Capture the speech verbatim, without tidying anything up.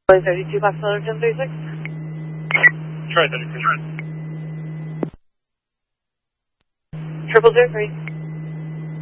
thirty-two, Foxtrot ten thirty-six. Try thirty-two. Triple zero three.